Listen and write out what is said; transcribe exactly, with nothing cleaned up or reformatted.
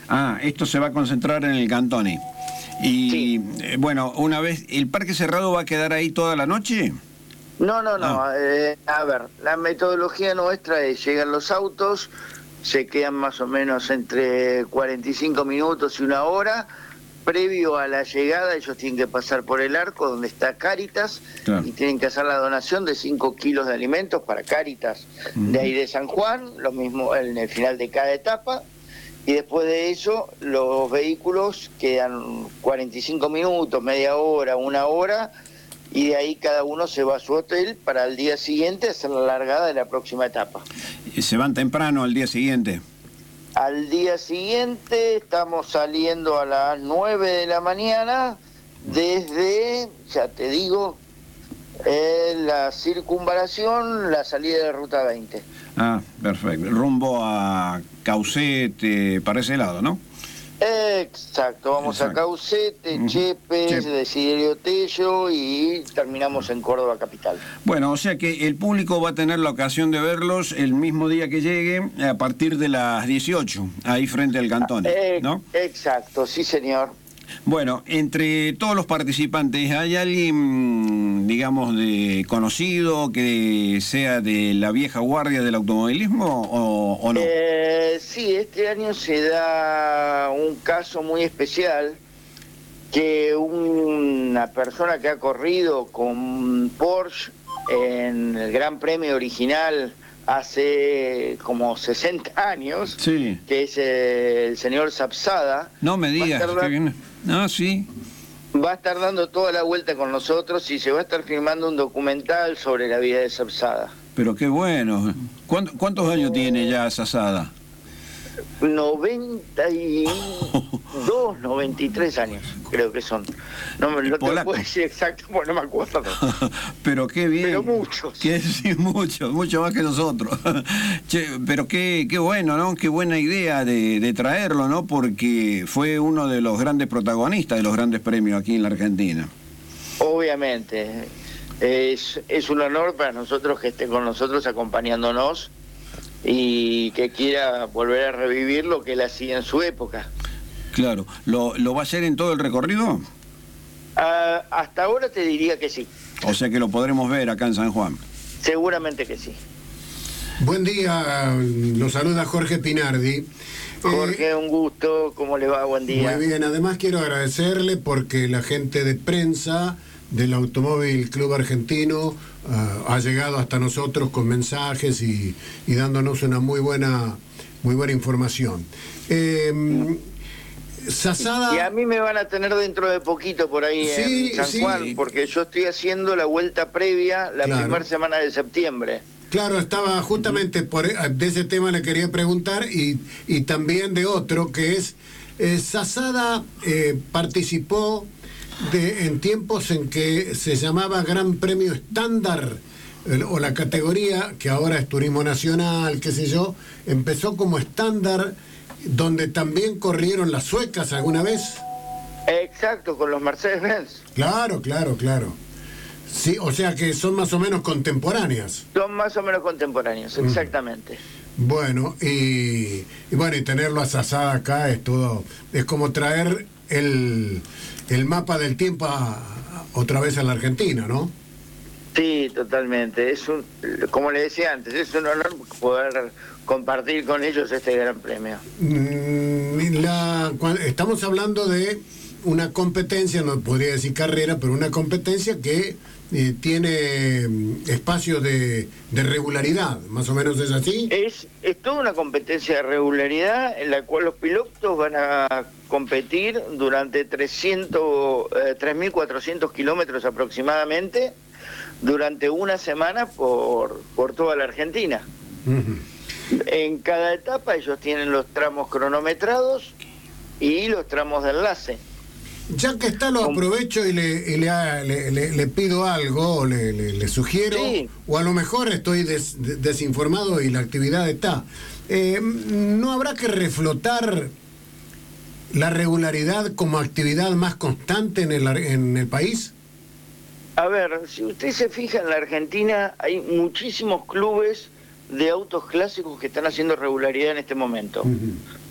Ah, esto se va a concentrar en el Cantoni. Y Sí. eh, bueno, una vez, ¿el parque cerrado va a quedar ahí toda la noche? No, no, no. Ah. Eh, a ver, la metodología nuestra es, llegan los autos, se quedan más o menos entre cuarenta y cinco minutos y una hora. Previo a la llegada, ellos tienen que pasar por el arco donde está Cáritas, Claro. y tienen que hacer la donación de cinco kilos de alimentos para Cáritas Ujú. de ahí de San Juan, lo mismo en el final de cada etapa. Y después de eso, los vehículos quedan cuarenta y cinco minutos, media hora, una hora, y de ahí cada uno se va a su hotel para el día siguiente hacer la largada de la próxima etapa. ¿Se van temprano al día siguiente? Al día siguiente estamos saliendo a las nueve de la mañana desde, ya te digo, eh, la circunvalación, la salida de Ruta veinte. Ah, perfecto. Rumbo a Caucete, para ese lado, ¿no? Exacto, vamos Exacto. a Caucete, Ujú. Chepe, Chep. Desiderio Tello y terminamos en Córdoba capital. Bueno, o sea que el público va a tener la ocasión de verlos el mismo día que llegue, a partir de las dieciocho, ahí frente al Cantoni, Eh, ¿no? Exacto, sí señor. Bueno, entre todos los participantes, ¿hay alguien, digamos, de conocido que sea de la vieja guardia del automovilismo o, o no? Eh, sí, este año se da un caso muy especial, que una persona que ha corrido con Porsche en el Gran Premio original hace como sesenta años, Sí. que es eh, el señor Sapsada, No me va a digas, estar que da- viene. No, sí. va a estar dando toda la vuelta con nosotros y se va a estar filmando un documental sobre la vida de Sapsada. Pero qué bueno. ¿Cuánto- ¿Cuántos años tiene ya Sasada? noventa y dos, noventa y tres años, creo que son. No, me- no te lo Polaco. puedo decir exacto porque no me acuerdo. Pero qué bien. Pero muchos. Que sí, muchos, mucho más que nosotros. Che, pero qué, qué bueno, ¿no? Qué buena idea de, de traerlo, ¿no? Porque fue uno de los grandes protagonistas de los grandes premios aquí en la Argentina. Obviamente, es, es un honor para nosotros que esté con nosotros acompañándonos y que quiera volver a revivir lo que él hacía en su época. Claro. ¿Lo, lo va a hacer en todo el recorrido? Ah, hasta ahora te diría que sí, O sea que lo podremos ver acá en San Juan. seguramente que sí. Buen día, lo saluda Jorge Pinardi. Jorge, Eh, un gusto, ¿cómo le va? Buen día. Muy bien, además quiero agradecerle porque la gente de prensa del Automóvil Club Argentino uh, ha llegado hasta nosotros con mensajes y, y dándonos una muy buena, muy buena información. Eh, Sasada... Y a mí me van a tener dentro de poquito por ahí Sí, en San sí. Juan, porque yo estoy haciendo la vuelta previa la Claro. primera semana de septiembre. Claro, estaba justamente por de ese tema le quería preguntar y, y también de otro que es eh, Sasada eh, participó de, en tiempos en que se llamaba Gran Premio Estándar eh, o la categoría que ahora es Turismo Nacional, qué sé yo, empezó como estándar donde también corrieron las suecas alguna vez. Exacto, con los Mercedes-Benz. Claro, claro, claro. Sí, o sea que son más o menos contemporáneas. Son más o menos contemporáneos, exactamente. Bueno, y, y bueno, y tenerlo a Sasada acá es todo, es como traer el, el mapa del tiempo a- a- otra vez a la Argentina, ¿no? Sí, totalmente. Es un, como le decía antes, es un honor poder compartir con ellos este gran premio. Mm, la- cua- estamos hablando de una competencia, no podría decir carrera, pero una competencia que eh, tiene mm, espacios de, de regularidad, más o menos es así. Es, es toda una competencia de regularidad en la cual los pilotos van a competir durante trescientos, eh, tres mil cuatrocientos kilómetros aproximadamente durante una semana por, por toda la Argentina. Ujú. En cada etapa ellos tienen los tramos cronometrados y los tramos de enlace. Ya que está, lo aprovecho y le, y le, le- le- le pido algo, o le, le- le sugiero, Sí. o a lo mejor estoy des- de- desinformado y la actividad está. Eh, ¿No habrá que reflotar la regularidad como actividad más constante en el, ar- en el país? A ver, si usted se fija en la Argentina, hay muchísimos clubes de autos clásicos que están haciendo regularidad en este momento. Ujú.